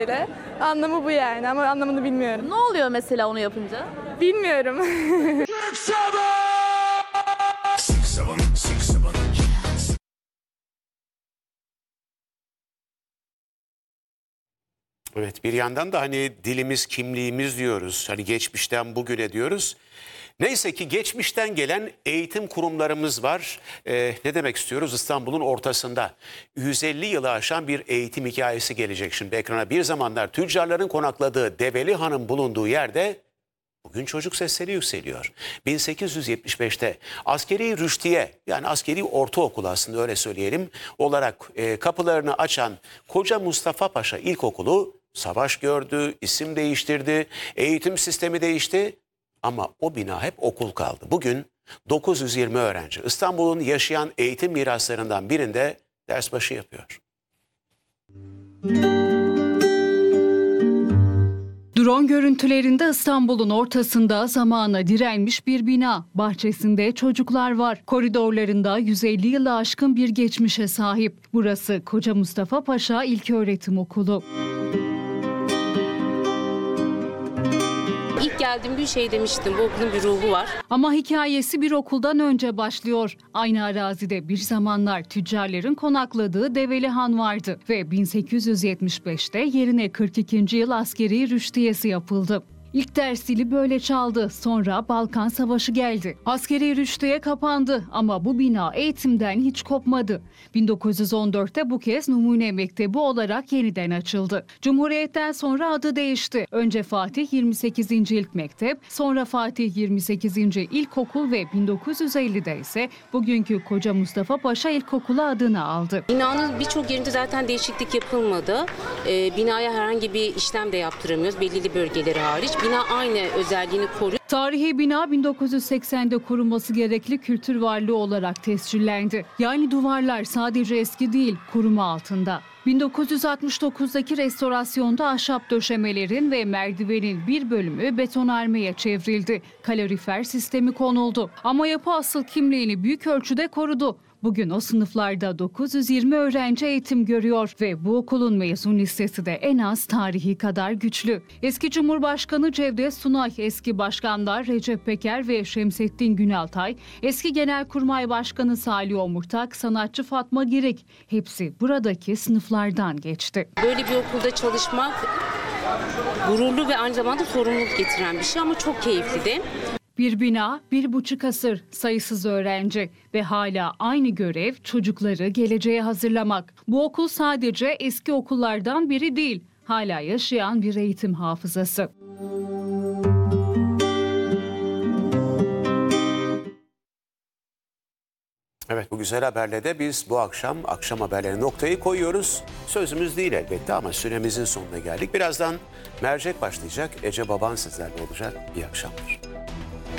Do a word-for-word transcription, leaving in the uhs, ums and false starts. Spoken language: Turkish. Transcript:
Anlamı bu yani ama anlamını bilmiyorum. Ne oluyor mesela onu yapınca? Bilmiyorum. Evet, bir yandan da hani dilimiz, kimliğimiz diyoruz. Hani geçmişten bugüne diyoruz. Neyse ki geçmişten gelen eğitim kurumlarımız var. Ee, ne demek istiyoruz? İstanbul'un ortasında yüz elli yılı aşan bir eğitim hikayesi gelecek şimdi ekrana. Bir zamanlar tüccarların konakladığı Develi Han'ın bulunduğu yerde bugün çocuk sesleri yükseliyor. bin sekiz yüz yetmiş beşte askeri rüştiye, yani askeri ortaokul aslında öyle söyleyelim, olarak e, kapılarını açan Koca Mustafa Paşa İlkokulu savaş gördü, isim değiştirdi, eğitim sistemi değişti ama o bina hep okul kaldı. Bugün dokuz yüz yirmi öğrenci İstanbul'un yaşayan eğitim miraslarından birinde ders başı yapıyor. Drone görüntülerinde İstanbul'un ortasında zamana direnmiş bir bina. Bahçesinde çocuklar var. Koridorlarında yüz elli yılı aşkın bir geçmişe sahip. Burası Koca Mustafa Paşa İlköğretim Okulu. İlk geldiğim gün şey demiştim, bu okulun bir ruhu var. Ama hikayesi bir okuldan önce başlıyor. Aynı arazide bir zamanlar tüccarların konakladığı Develi Han vardı ve bin sekiz yüz yetmiş beşte yerine kırk ikinci yıl askeri rüştiyesi yapıldı. İlk ders zili böyle çaldı. Sonra Balkan Savaşı geldi. Askeri rüştiye kapandı ama bu bina eğitimden hiç kopmadı. bin dokuz yüz on dörtte bu kez Numune Mektebi olarak yeniden açıldı. Cumhuriyetten sonra adı değişti. Önce Fatih yirmi sekizinci İlk Mektep, sonra Fatih yirmi sekizinci İlkokul ve bin dokuz yüz ellide ise bugünkü Koca Mustafa Paşa İlkokulu adını aldı. Binanın birçok yerinde zaten değişiklik yapılmadı. Ee, binaya herhangi bir işlem de yaptıramıyoruz, belirli bölgeleri hariç. Bina aynı özelliğini koruyor. Tarihi bina bin dokuz yüz seksende korunması gerekli kültür varlığı olarak tescillendi. Yani duvarlar sadece eski değil, koruma altında. bin dokuz yüz altmış dokuzdaki restorasyonda ahşap döşemelerin ve merdivenin bir bölümü betonarmeye çevrildi. Kalorifer sistemi konuldu. Ama yapı asıl kimliğini büyük ölçüde korudu. Bugün o sınıflarda dokuz yüz yirmi öğrenci eğitim görüyor ve bu okulun mezun listesi de en az tarihi kadar güçlü. Eski Cumhurbaşkanı Cevdet Sunay, eski başkanlar Recep Peker ve Şemsettin Günaltay, eski Genelkurmay Başkanı Salih Omurtak, sanatçı Fatma Girik, hepsi buradaki sınıflardan geçti. Böyle bir okulda çalışmak gururlu ve aynı zamanda sorumluluk getiren bir şey ama çok keyifli de. Bir bina, bir buçuk asır, sayısız öğrenci ve hala aynı görev çocukları geleceğe hazırlamak. Bu okul sadece eski okullardan biri değil, hala yaşayan bir eğitim hafızası. Evet, bu güzel haberle de biz bu akşam akşam haberleri noktayı koyuyoruz. Sözümüz değil elbette ama süremizin sonuna geldik. Birazdan mercek başlayacak. Ece Baban sizlerle olacak. İyi akşamlar.